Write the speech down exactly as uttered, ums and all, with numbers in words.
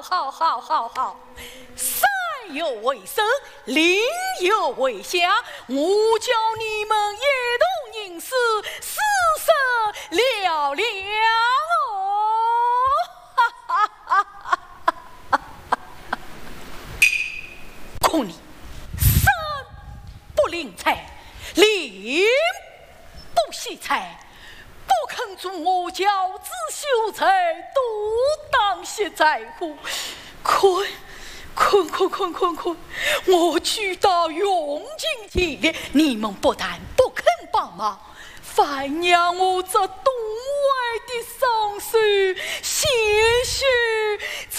好好好好，山有为生，林有为下，我叫你们一同吟诗，诗声了了哦！哈哈哈哈哈哈！恐你生不吝财，吝不惜财。不肯助我教子修才，独当些在乎。困困困困困困，我举到用尽体力，你们不但不肯帮忙，反让我这东外的伤势些许